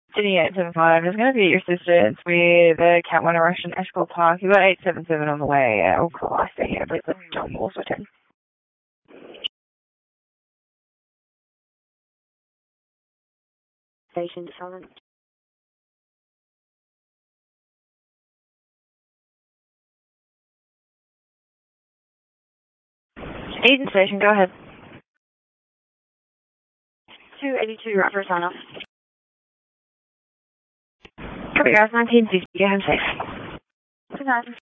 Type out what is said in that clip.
Jenny 875, just going to be at your sister. It's with the Cat 1 Russian Asheville Park. You've got 877 on the way. Oh, Christ, I believe that's John also 10. Station silent. Eden Station, go ahead. 282, right for a sign off. Copy, guys, 1950, go home safe. Good night.